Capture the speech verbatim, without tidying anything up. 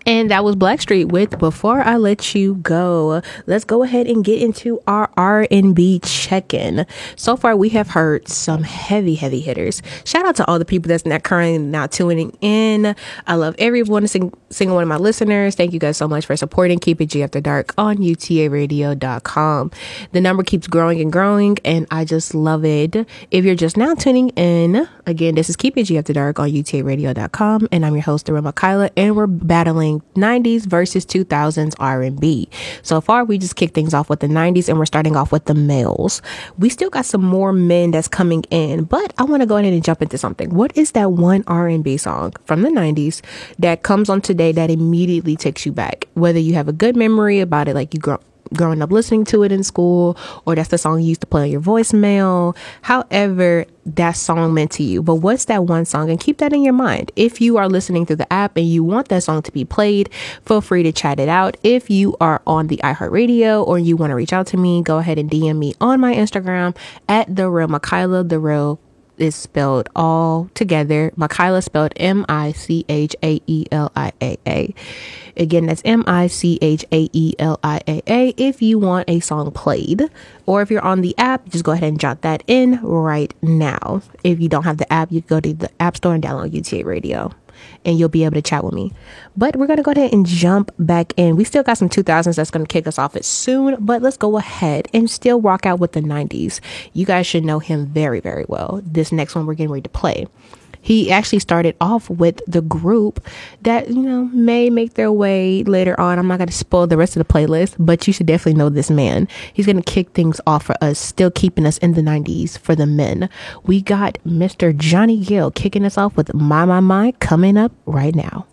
And that was Blackstreet with Before I Let You Go. Let's go ahead and get into our R and B check-in. So far, we have heard some heavy, heavy hitters. Shout out to all the people that's not currently now tuning in. I love everyone, sing, single one of my listeners. Thank you guys so much for supporting Keep It G After Dark on U T A radio dot com. The number keeps growing and growing, and I just love it. If you're just now tuning in, again, this is Keep It G After Dark on U T A radio dot com, and I'm your host, Darrell Kyla, and we're battling nineties versus two thousands R and B. So far, we just kicked things off with the nineties, and we're starting off with the males. We still got some more men that's coming in, but I want to go ahead and jump into something. What is that one R and B song from the nineties that comes on today that immediately takes you back? Whether you have a good memory about it, like you grow growing up listening to it in school, or that's the song you used to play on your voicemail, however that song meant to you. But what's that one song? And keep that in your mind. If you are listening through the app and you want that song to be played, feel free to chat it out. If you are on the iHeartRadio or you want to reach out to me, go ahead and D M me on my Instagram at The Real Michaela. The Real is spelled all together. Michaela spelled M I C H A E L I A A. Again, that's M I C H A E L I A A. If you want a song played, or if you're on the app, just go ahead and jot that in right now. If you don't have the app, you can go to the App Store and download U T A Radio, and you'll be able to chat with me. But we're going to go ahead and jump back in. We still got some two thousands that's going to kick us off it soon, but let's go ahead and still rock out with the nineties. You guys should know him very, very well. This next one we're getting ready to play. He actually started off with the group that, you know, may make their way later on. I'm not going to spoil the rest of the playlist, but you should definitely know this man. He's going to kick things off for us, still keeping us in the nineties for the men. We got Mister Johnny Gill kicking us off with My, My, My coming up right now.